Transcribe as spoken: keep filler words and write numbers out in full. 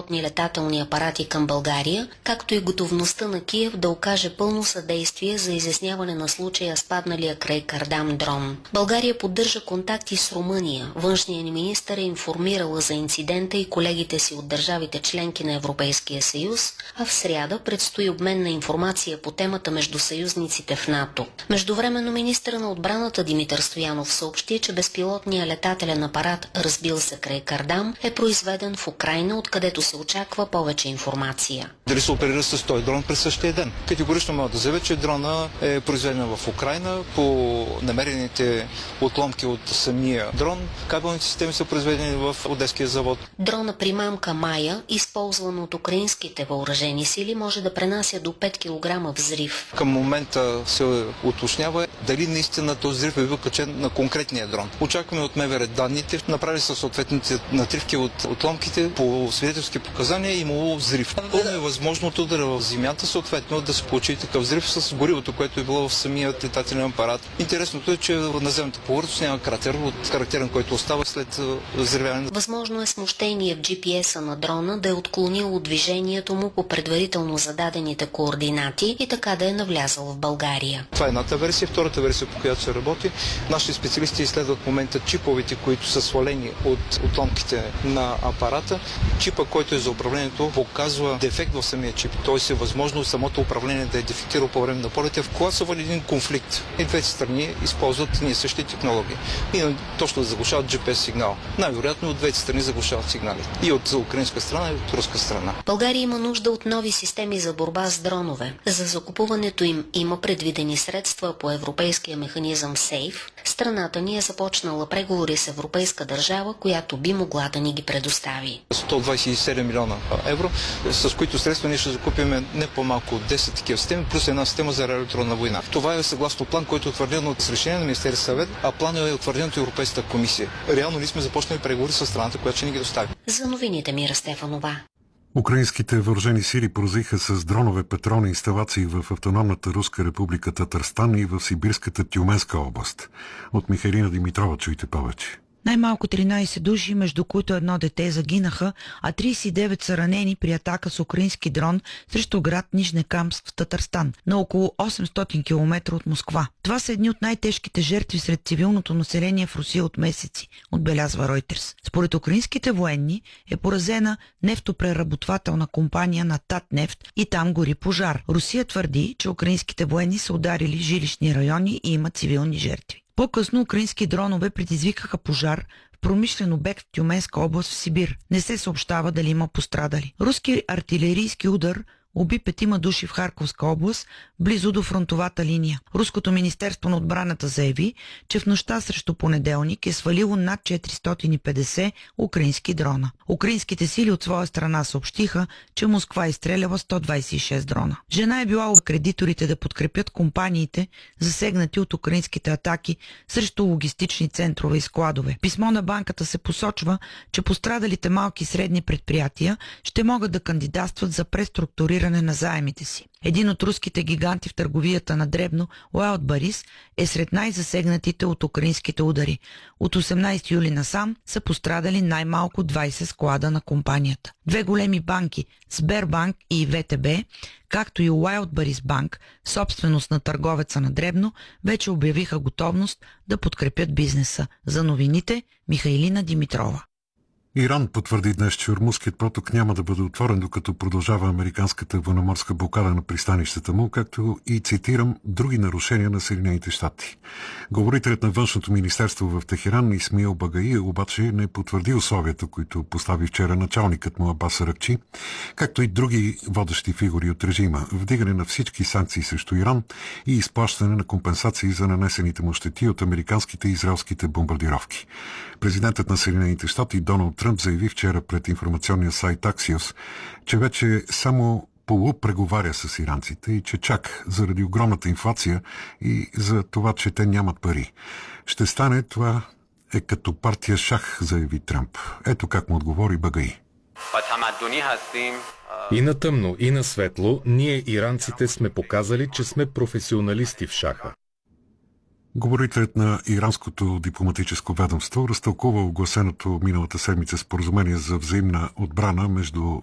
безпилотни летателни апарати към България, както и готовността на Киев да окаже пълно съдействие за изясняване на случая с падналия край Кардам дрон. България поддържа контакти с Румъния. Външният ни министър е информирала за инцидента и колегите си от държавите членки на Европейския съюз, а в сряда предстои обмен на информация по темата между съюзниците в НАТО. Междувременно министър на отбраната Димитър Стоянов съобщи, че безпилотният летателен апарат, разбил се край Кардам, е произведен в Украйна, откъдето се очаква повече информация. Дали се оперира с този дрон през същия ден? Категорично мога да заявя, че дрона е произведен в Украйна по намерените отломки от самия дрон. Кабелните системи са произведени в Одеския завод. Дрона примамка Майя, използван от украинските въоръжени сили, може да пренася до пет килограма взрив. Към момента се уточнява дали наистина този взрив е бил качен на конкретния дрон. Очакваме от МВР данните, направили са съответните натривки от отломките, по свидетелски показания имало взрив. Пълно е възможното да в земята, съответно да се получи такъв взрив с горивото, което е било в самият летателен апарат. Интересното е, че в наземната повърхност няма кратер от характерен, който остава след взривяване. Възможно е смущение в джи пи ес-а на дрона да е отклонило движението му по предварително зададените координати и така да е навлязъл в България. Това е едната версия. Втората версия, по която се работи, нашите специалисти изследват в момента чиповете, които са свалени от отломките на апарата. Чипа, който е за управлението, показва дефект в самия чип. Тоест е възможно самото управление да е дефектирало по време на полета. В кола са вали един конфликт. И двете страни използват ние същи технологии. И точно да заглушават джи пи ес сигнал. Най-вероятно от двете страни заглушават сигнали. И от украинска страна, и от руска страна. България има нужда от нови системи за борба с дронове. За закупуването им има предвидени средства по европейския механизъм сейф. Страната ни е започнала преговори с европейска държава, която би могла да ни ги предостави. сто двадесет и седем милиона евро, с които средства ние ще закупим не по-малко от десет такива системи, плюс една система за радиоелектронна война. Това е съгласно план, който е утвърден от решение на Министерския съвет, а планът е утвърден от Европейската комисия. Реално ние сме започнали преговори с страната, която ще ни ги достави. За новините Мира Стефанова. Украинските въоръжени сили поразиха с дронове петролни инсталации в автономната руска република Татарстан и в сибирската Тюменска област. От Михайлина Димитрова чуйте повече. Най-малко тринадесет души, между които едно дете, загинаха, а тридесет и девет са ранени при атака с украински дрон срещу град Нижнекамск в Татарстан, на около осемстотин километра от Москва. Това са едни от най-тежките жертви сред цивилното население в Русия от месеци, отбелязва Reuters. Според украинските военни е поразена нефтопреработвателна компания на Татнефт и там гори пожар. Русия твърди, че украинските военни са ударили жилищни райони и има цивилни жертви. По-късно украински дронове предизвикаха пожар в промишлен обект в Тюменска област в Сибир. Не се съобщава дали има пострадали. Руски артилерийски удар уби петима души в Харковска област, близо до фронтовата линия. Руското министерство на отбраната заяви, че в нощта срещу понеделник е свалило над четиристотин и петдесет украински дрона. Украинските сили от своя страна съобщиха, че Москва изстрелява сто двадесет и шест дрона. Жена е била от кредиторите да подкрепят компаниите, засегнати от украинските атаки срещу логистични центрове и складове. Писмо на банката се посочва, че пострадалите малки и средни предприятия ще могат да кандидатстват за преструктуриране на заемите си. Един от руските гиганти в търговията на дребно, Wildberries, е сред най-засегнатите от украинските удари. От осемнадесети юли насам са пострадали най-малко двадесет склада на компанията. Две големи банки, Сбербанк и В Т Б, както и Wildberries Банк, собственост на търговеца на дребно, вече обявиха готовност да подкрепят бизнеса. За новините Михайлина Димитрова. Иран потвърди днес, че Ормузският проток няма да бъде отворен, докато продължава американската военноморска блокада на пристанищата му, както и, цитирам, други нарушения на Съединените щати. Говорителят на външното министерство в Техеран Исмаил Багаи обаче не потвърди условията, които постави вчера началникът му Абас Аракчи, както и други водещи фигури от режима, вдигане на всички санкции срещу Иран и изплащане на компенсации за нанесените му щети от американските и израелските бомбардировки. Президентът на Съединените щати Доналд Тръмп заяви вчера пред информационния сайт Axios, че вече само полупреговаря с иранците и че чак заради огромната инфлация и за това, че те нямат пари. Ще стане това е като партия шах, заяви Тръмп. Ето как му отговори Багаи. И на тъмно, и на светло, ние иранците сме показали, че сме професионалисти в шаха. Говорителят на иранското дипломатическо ведомство разтълкува огласеното миналата седмица споразумение за взаимна отбрана между